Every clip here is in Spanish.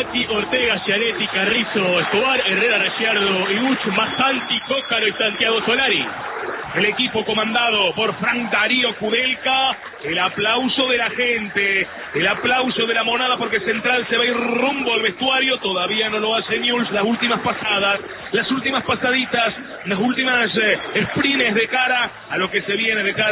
Gatti, Ortega, Gianetti, Carrizo, Escobar, Herrera, Ricciardo, Iguch, Masanti, Cócaro y Santiago Solari. El equipo comandado por Frank Darío Kudelka. El aplauso de la gente, el aplauso de la monada, porque Central se va a ir rumbo al vestuario. Todavía no lo hace Newell's. Las últimas pasadas, las últimas pasaditas, las últimas sprints de cara a lo que se viene, que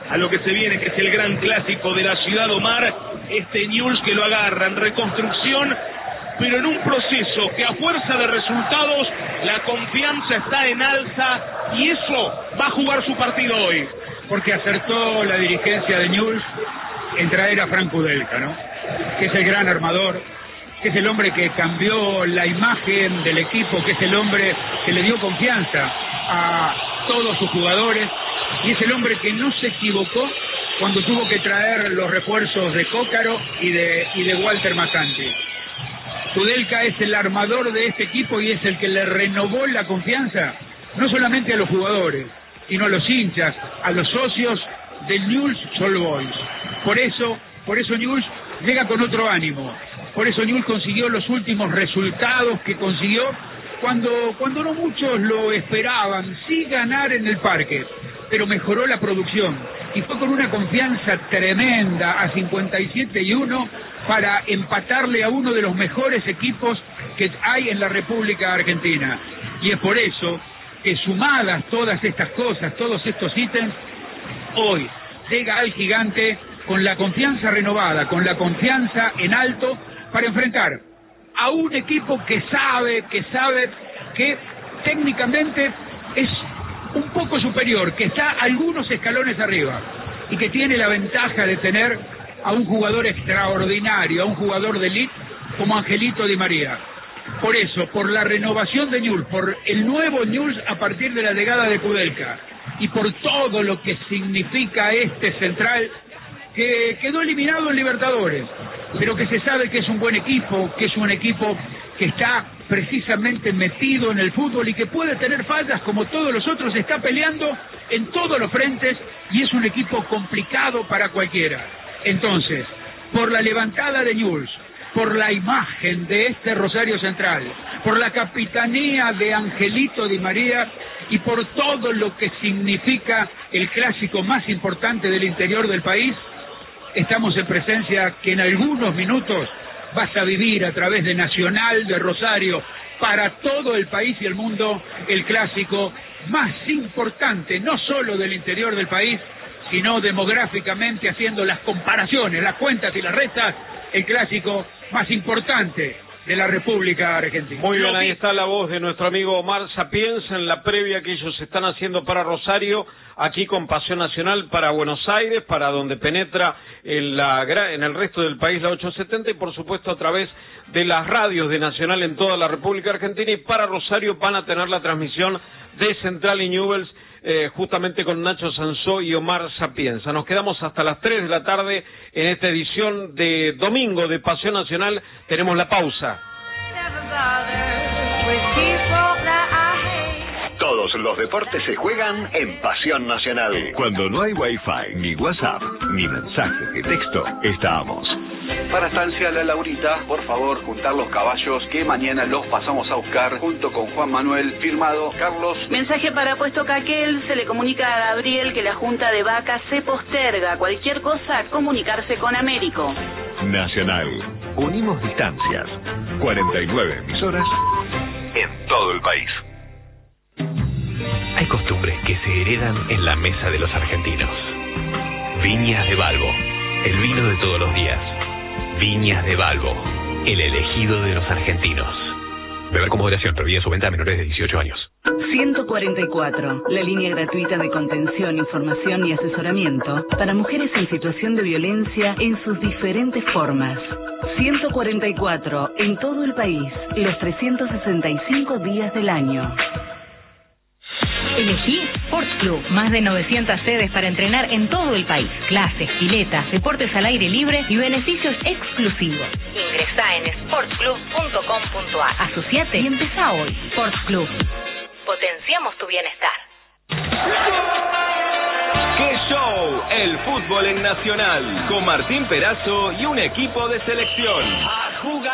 es el gran clásico de la ciudad Omar. Este Newell's que lo agarra en reconstrucción, pero en un proceso que a fuerza de resultados la confianza está en alza, y eso va a jugar su partido hoy. Porque acertó la dirigencia de Newell's en traer a Frank Kudelka, ¿no? Que es el gran armador, que es el hombre que cambió la imagen del equipo, que es el hombre que le dio confianza a todos sus jugadores, y es el hombre que no se equivocó cuando tuvo que traer los refuerzos de Cócaro y de Walter Masanti. Kudelka es el armador de este equipo y es el que le renovó la confianza, no solamente a los jugadores, sino a los hinchas, a los socios del Newell's Old Boys. Por eso Newell's llega con otro ánimo. Por eso Newell's consiguió los últimos resultados que consiguió cuando no muchos lo esperaban. Sí, ganar en el parque, pero mejoró la producción y fue con una confianza tremenda a 57-1 para empatarle a uno de los mejores equipos que hay en la República Argentina. Y es por eso que, sumadas todas estas cosas, todos estos ítems, hoy llega al Gigante con la confianza renovada, con la confianza en alto, para enfrentar a un equipo que sabe que técnicamente es un poco superior, que está algunos escalones arriba y que tiene la ventaja de tener a un jugador extraordinario, a un jugador de elite como Angelito Di María. Por eso, por la renovación de Newell's, por el nuevo Newell's a partir de la llegada de Kudelka, y por todo lo que significa este Central, que quedó eliminado en Libertadores, pero que se sabe que es un buen equipo, que es un equipo que está precisamente metido en el fútbol y que puede tener fallas como todos los otros, está peleando en todos los frentes y es un equipo complicado para cualquiera. Entonces, por la levantada de Newell's, por la imagen de este Rosario Central, por la capitanía de Angelito Di María y por todo lo que significa el clásico más importante del interior del país, estamos en presencia que en algunos minutos vas a vivir a través de Nacional de Rosario, para todo el país y el mundo, el clásico más importante, no solo del interior del país, sino demográficamente, haciendo las comparaciones, las cuentas y las restas, el clásico más importante de la República Argentina. Muy bien, ahí está la voz de nuestro amigo Omar Sapienza en la previa que ellos están haciendo para Rosario, aquí con Pasión Nacional para Buenos Aires, para donde penetra en el resto del país la 870, y por supuesto a través de las radios de Nacional en toda la República Argentina, y para Rosario van a tener la transmisión de Central y Newell's, justamente con Nacho Sansó y Omar Sapienza. Nos quedamos hasta las 3 de la tarde en esta edición de domingo de Pasión Nacional. Tenemos la pausa. Todos los deportes se juegan en Pasión Nacional. Cuando no hay Wi-Fi, ni WhatsApp, ni mensajes de texto, estamos. Para Estancia La Laurita, por favor, juntar los caballos que mañana los pasamos a buscar junto con Juan Manuel, firmado Carlos. Mensaje para Puesto Caquel, se le comunica a Gabriel que la junta de vacas se posterga. Cualquier cosa, comunicarse con Américo. Nacional. Unimos distancias. 49 emisoras en todo el país. Hay costumbres que se heredan en la mesa de los argentinos. Viñas de Balbo, el vino de todos los días. Viñas de Balbo, el elegido de los argentinos. Beber con moderación, prohibida su venta a menores de 18 años. 144, la línea gratuita de contención, información y asesoramiento para mujeres en situación de violencia en sus diferentes formas. 144, en todo el país, los 365 días del año. Elegí Sports Club, más de 900 sedes para entrenar en todo el país. Clases, piletas, deportes al aire libre y beneficios exclusivos. Ingresá en sportsclub.com.ar. Asociate y empezá hoy. Sports Club. Potenciamos tu bienestar. ¡Qué show! El fútbol en Nacional, con Martín Perazo y un equipo de selección.